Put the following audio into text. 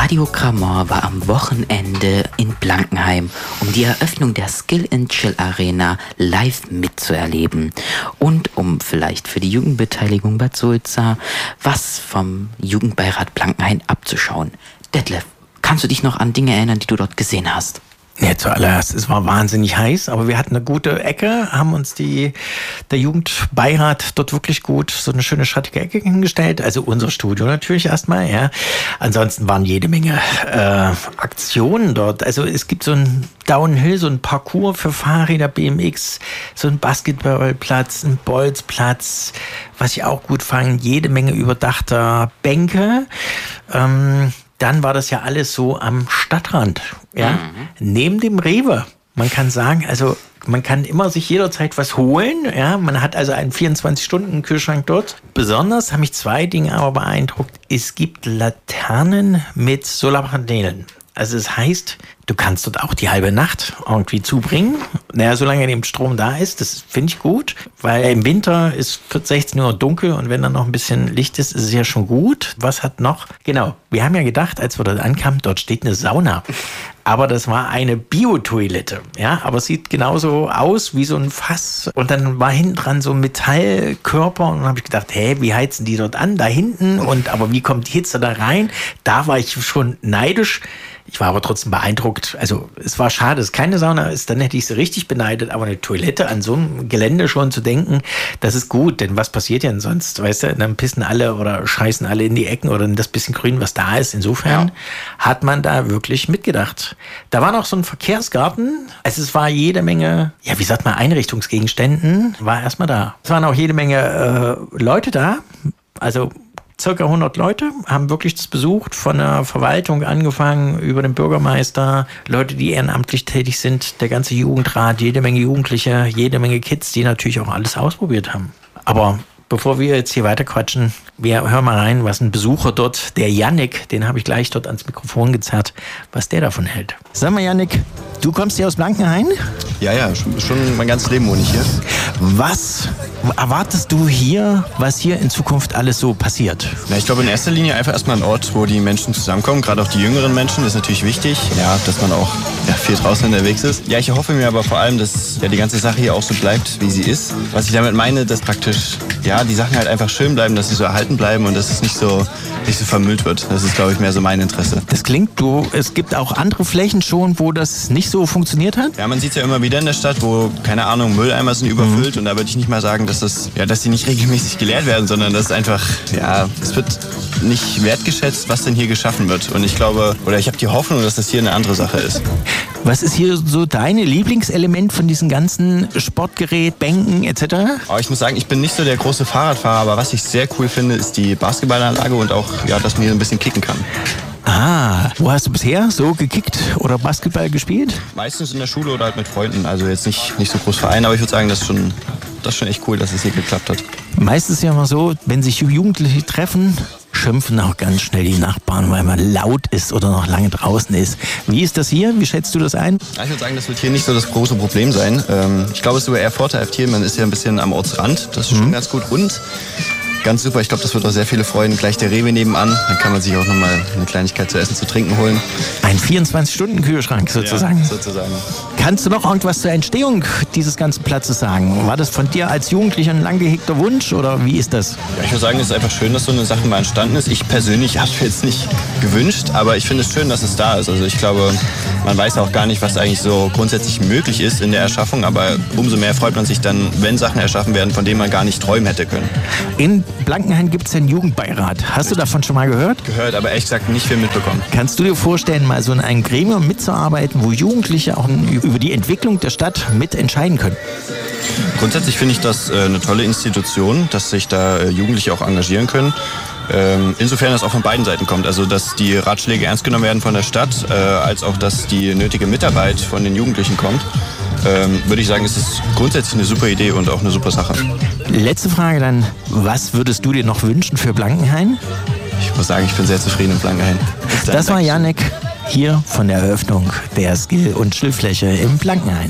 Radio Gramont war am Wochenende in Blankenheim, um die Eröffnung der Skill & Chill Arena live mitzuerleben und um vielleicht für die Jugendbeteiligung Bad Sulza was vom Jugendbeirat Blankenheim abzuschauen. Detlef, kannst du dich noch an Dinge erinnern, die du dort gesehen hast? Ja, zuallererst, es war wahnsinnig heiß, aber wir hatten eine gute Ecke, haben uns der Jugendbeirat dort wirklich gut so eine schöne schattige Ecke hingestellt. Also unser Studio natürlich erstmal, ja. Ansonsten waren jede Menge Aktionen dort. Also es gibt so ein Downhill, so ein Parcours für Fahrräder, BMX, so ein Basketballplatz, ein Bolzplatz, was ich auch gut fand, jede Menge überdachter Bänke. Dann war das ja alles so am Stadtrand, ja, neben dem Rewe. Man kann sagen, also man kann immer sich jederzeit was holen, ja, man hat also einen 24-Stunden-Kühlschrank dort. Besonders haben mich zwei Dinge aber beeindruckt. Es gibt Laternen mit Solarpanelen. Also das heißt, du kannst dort auch die halbe Nacht irgendwie zubringen. Naja, solange eben Strom da ist, das finde ich gut. Weil im Winter ist 16 Uhr dunkel und wenn dann noch ein bisschen Licht ist, ist es ja schon gut. Was hat noch? Genau, wir haben ja gedacht, als wir dort ankamen, dort steht eine Sauna. Aber das war eine Biotoilette, ja, aber es sieht genauso aus wie so ein Fass. Und dann war hinten dran so ein Metallkörper und dann habe ich gedacht, wie heizen die dort an? Da hinten aber wie kommt die Hitze da rein? Da war ich schon neidisch. Ich war aber trotzdem beeindruckt. Also es war schade, dass es keine Sauna ist, dann hätte ich sie richtig beneidet. Aber eine Toilette an so einem Gelände schon zu denken, das ist gut. Denn was passiert denn sonst? Weißt du, dann pissen alle oder scheißen alle in die Ecken oder in das bisschen Grün, was da ist. Insofern hat man da wirklich mitgedacht. Da war noch so ein Verkehrsgarten. Also es war jede Menge, ja wie sagt man, Einrichtungsgegenständen. War erstmal da. Es waren auch jede Menge Leute da. Also circa 100 Leute haben wirklich das besucht, von der Verwaltung angefangen, über den Bürgermeister, Leute, die ehrenamtlich tätig sind, der ganze Jugendrat, jede Menge Jugendliche, jede Menge Kids, die natürlich auch alles ausprobiert haben. Aber bevor wir jetzt hier weiter quatschen, wir hören mal rein, was ein Besucher dort, der Yannick, den habe ich gleich dort ans Mikrofon gezerrt, was der davon hält. Sag mal, Yannick, du kommst hier aus Blankenheim? Ja, schon mein ganzes Leben wohne ich hier. Was erwartest du hier, was hier in Zukunft alles so passiert? Na, ich glaube in erster Linie einfach erstmal ein Ort, wo die Menschen zusammenkommen, gerade auch die jüngeren Menschen, ist natürlich wichtig, ja, dass man auch viel draußen unterwegs ist. Ja, ich erhoffe mir aber vor allem, dass die ganze Sache hier auch so bleibt, wie sie ist. Was ich damit meine, dass praktisch die Sachen halt einfach schön bleiben, dass sie so erhalten bleiben und dass es nicht so vermüllt wird. Das ist, glaube ich, mehr so mein Interesse. Das klingt, es gibt auch andere Flächen schon, wo das nicht so funktioniert hat? Ja, man sieht es ja immer wieder in der Stadt, wo, keine Ahnung, Mülleimer sind überfüllt und da würde ich nicht mal sagen, dass die nicht regelmäßig geleert werden, sondern dass einfach, es wird nicht wertgeschätzt, was denn hier geschaffen wird. Und ich glaube, oder ich habe die Hoffnung, dass das hier eine andere Sache ist. Was ist hier so dein Lieblingselement von diesen ganzen Sportgerät, Bänken etc.? Oh, ich muss sagen, ich bin nicht so der große Fahrradfahrer, aber was ich sehr cool finde, ist die Basketballanlage und auch, dass man hier ein bisschen kicken kann. Ah, wo hast du bisher so gekickt oder Basketball gespielt? Meistens in der Schule oder halt mit Freunden, also jetzt nicht so groß Verein, aber ich würde sagen, das ist schon echt cool, dass es hier geklappt hat. Meistens ist ja mal so, wenn sich Jugendliche treffen, schimpfen auch ganz schnell die Nachbarn, weil man laut ist oder noch lange draußen ist. Wie ist das hier? Wie schätzt du das ein? Ich würde sagen, das wird hier nicht so das große Problem sein. Ich glaube, es ist sogar eher vorteilhaft hier. Man ist ja ein bisschen am Ortsrand. Das ist schon ganz gut. Und ganz super, ich glaube, das wird auch sehr viele freuen. Gleich der Rewe nebenan. Dann kann man sich auch nochmal eine Kleinigkeit zu essen, zu trinken holen. Ein 24-Stunden-Kühlschrank sozusagen. Ja, sozusagen. Kannst du noch irgendwas zur Entstehung dieses ganzen Platzes sagen? War das von dir als Jugendlicher ein lang gehegter Wunsch oder wie ist das? Ja, ich würde sagen, es ist einfach schön, dass so eine Sache mal entstanden ist. Ich persönlich habe es mir jetzt nicht gewünscht, aber ich finde es schön, dass es da ist. Also ich glaube, man weiß auch gar nicht, was eigentlich so grundsätzlich möglich ist in der Erschaffung, aber umso mehr freut man sich dann, wenn Sachen erschaffen werden, von denen man gar nicht träumen hätte können. In Blankenheim gibt es ja einen Jugendbeirat. Hast du davon schon mal gehört? Gehört, aber ehrlich gesagt nicht viel mitbekommen. Kannst du dir vorstellen, mal so in einem Gremium mitzuarbeiten, wo Jugendliche auch über die Entwicklung der Stadt mitentscheiden können? Grundsätzlich finde ich das eine tolle Institution, dass sich da Jugendliche auch engagieren können. Insofern das auch von beiden Seiten kommt, also dass die Ratschläge ernst genommen werden von der Stadt, als auch dass die nötige Mitarbeit von den Jugendlichen kommt, würde ich sagen, ist es grundsätzlich eine super Idee und auch eine super Sache. Letzte Frage dann, was würdest du dir noch wünschen für Blankenheim? Ich muss sagen, ich bin sehr zufrieden in Blankenheim. Das war Yannick hier von der Eröffnung der Skill- und Chillfläche im Blankenheim.